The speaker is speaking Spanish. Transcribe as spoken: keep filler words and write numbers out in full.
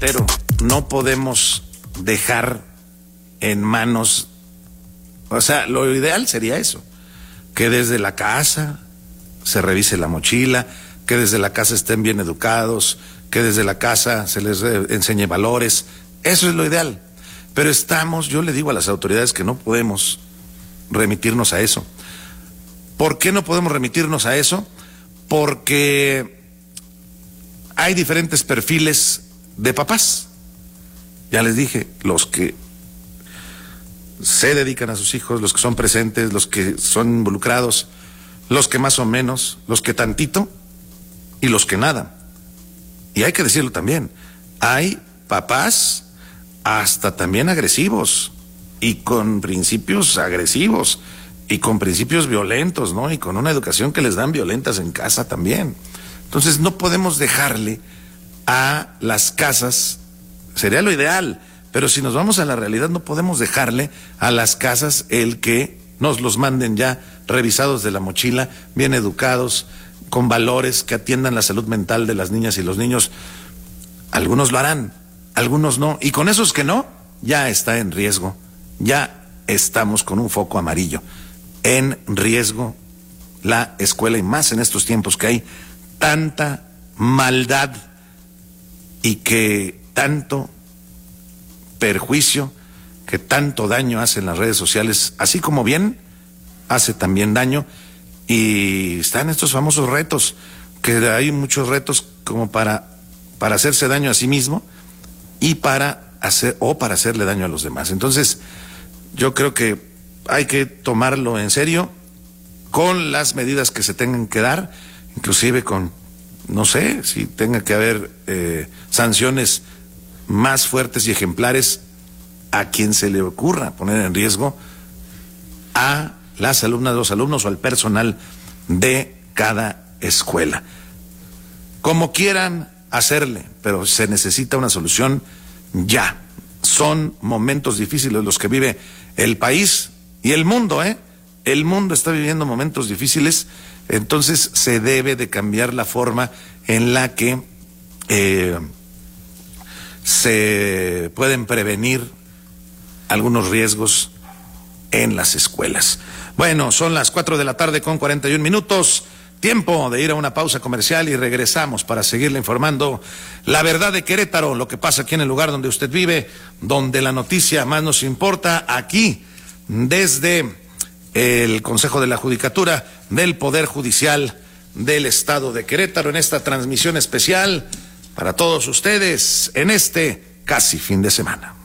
reitero, no podemos dejar en manos, o sea, lo ideal sería eso, que desde la casa se revise la mochila, que desde la casa estén bien educados, que desde la casa se les enseñe valores. Eso es lo ideal. Pero estamos, yo le digo a las autoridades que no podemos remitirnos a eso. ¿Por qué no podemos remitirnos a eso? Porque hay diferentes perfiles de papás. Ya les dije, los que se dedican a sus hijos, los que son presentes, los que son involucrados, los que más o menos, los que tantito y los que nada. Y hay que decirlo también, hay papás hasta también agresivos y con principios agresivos y con principios violentos, ¿no? Y con una educación que les dan violentas en casa también. Entonces no podemos dejarle a las casas, sería lo ideal, pero si nos vamos a la realidad no podemos dejarle a las casas el que nos los manden ya revisados de la mochila, bien educados, con valores, que atiendan la salud mental de las niñas y los niños. Algunos lo harán, algunos no, y con esos que no, ya está en riesgo, ya estamos con un foco amarillo, en riesgo la escuela, y más en estos tiempos que hay tanta maldad y que tanto perjuicio, que tanto daño hacen las redes sociales, así como bien, hace también daño, y están estos famosos retos, que hay muchos retos como para, para hacerse daño a sí mismo y para hacer, o para hacerle daño a los demás. Entonces, yo creo que hay que tomarlo en serio, con las medidas que se tengan que dar, inclusive con, no sé, si tenga que haber eh, sanciones más fuertes y ejemplares a quien se le ocurra poner en riesgo a las alumnas, los alumnos o al personal de cada escuela. Como quieran hacerle, pero se necesita una solución ya. Son momentos difíciles los que vive el país y el mundo, ¿eh? El mundo está viviendo momentos difíciles, entonces se debe de cambiar la forma en la que eh, se pueden prevenir algunos riesgos en las escuelas. Bueno, son las cuatro de la tarde con cuarenta y un minutos. Tiempo de ir a una pausa comercial y regresamos para seguirle informando la verdad de Querétaro, lo que pasa aquí en el lugar donde usted vive, donde la noticia más nos importa, aquí desde el Consejo de la Judicatura del Poder Judicial del Estado de Querétaro, en esta transmisión especial para todos ustedes en este casi fin de semana.